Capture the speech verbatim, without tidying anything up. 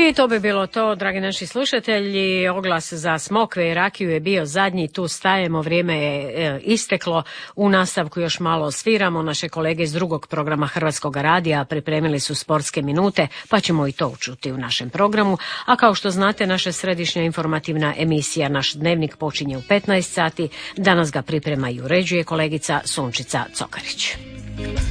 I to bi bilo to, dragi naši slušatelji. Oglas za smokve i rakiju je bio zadnji, tu stajemo, vrijeme je isteklo. U nastavku još malo sviramo. Naše kolege iz drugog programa Hrvatskog radija pripremili su sportske minute, pa ćemo i to učuti u našem programu. A kao što znate, naša središnja informativna emisija Naš dnevnik počinje u petnaest sati. Danas ga priprema i uređuje kolegica Sunčica Cokarić.